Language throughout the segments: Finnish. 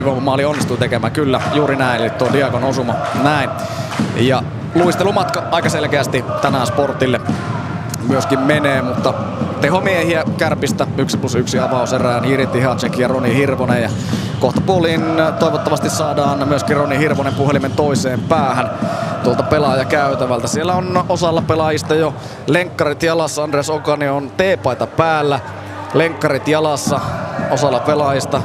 Maali onnistui tekemään, kyllä, juuri näin, eli tuo Diagon osuma, näin. Ja luistelumatka aika selkeästi tänään Sportille myöskin menee, mutta tehomiehiä Kärpistä 1+1 avauserään, Jiri Tihacek ja Roni Hirvonen. Ja kohta puoliin toivottavasti saadaan myöskin Roni Hirvonen puhelimen toiseen päähän tuolta pelaajakäytävältä. Siellä on osalla pelaajista jo lenkkarit jalassa, Andres Okani on teepaita päällä, lenkkarit jalassa, osalla pelaajista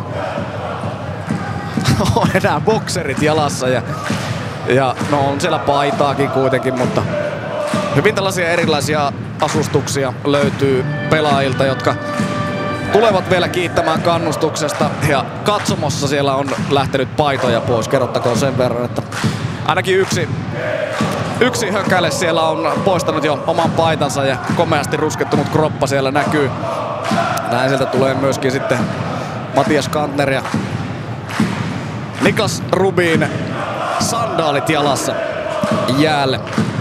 on enää bokserit jalassa ja no on siellä paitaakin kuitenkin, mutta hyvin tällaisia erilaisia asustuksia löytyy pelaajilta, jotka tulevat vielä kiittämään kannustuksesta, ja katsomossa siellä on lähtenyt paitoja pois. Kerrottakoon sen verran, että ainakin yksi hökäle siellä on poistanut jo oman paitansa ja komeasti ruskettunut kroppa siellä näkyy. Näin sieltä tulee myöskin sitten Matias Kantner ja Niklas Rubin sandaalit jalassa jäälle.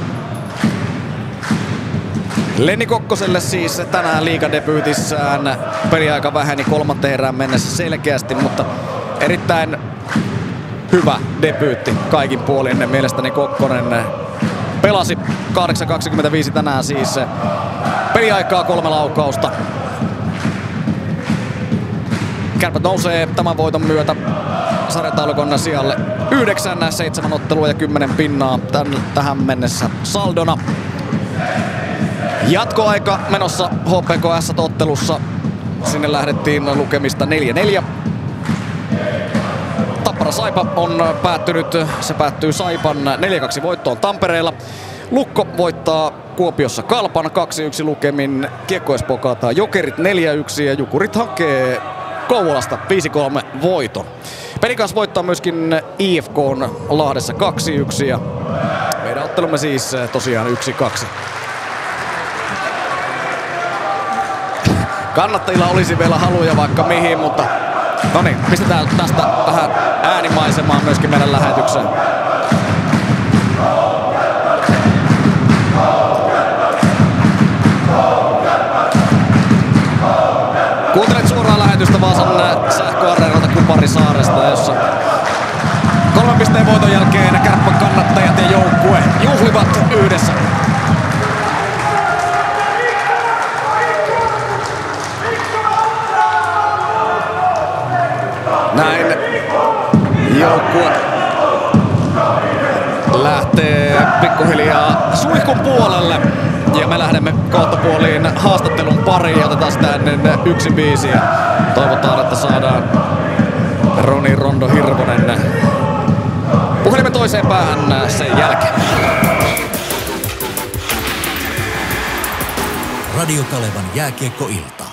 Lenni Kokkoselle siis tänään liigadebyytissään peliaika väheni 3. erään mennessä selkeästi, mutta erittäin hyvä debyytti kaikin puolin. Mielestäni Kokkonen pelasi 8.25 tänään siis peliaikaa 3 laukausta. Kärpät nousee tämän voiton myötä sarjataulukon sijalle 9, 7 ottelua ja 10 pinnaa tähän mennessä saldona. Jatkoaika menossa HPKS-ottelussa. Sinne lähdettiin lukemista 4-4. Tappara Saipa on päättynyt. Se päättyy Saipan 4-2 voittoon Tampereella. Lukko voittaa Kuopiossa Kalpan 2-1 lukemin. Kiekko Espoo kaataa Jokerit 4-1 ja Jukurit hakee Kouvolasta 5-3 voiton. Pelikas voittaa myöskin IFK:n Lahdessa 2-1 ja meidän ottelumme siis tosiaan 1-2. Kannattajilla olisi vielä haluja vaikka mihin, mutta no niin, pistetään tästä vähän äänimaisemaan myöskin meidän lähetykseen. Kuuntelet suoraan lähetystä Vaasan sähköareenalta Kuparisaaresta, jossa 3 pisteen voiton jälkeen Kärppän kannattajat ja joukkue juhlivat yhdessä. Näin joukkue lähtee pikkuhiljaa suihkun puolelle ja me lähdemme kohtapuoliin haastattelun pariin ja otetaan sitä ennen 1 biisi ja toivotaan, että saadaan Roni Rondo Hirvonen puhelimen toiseen päähän sen jälkeen. Radio Kalevan jääkiekkoilta.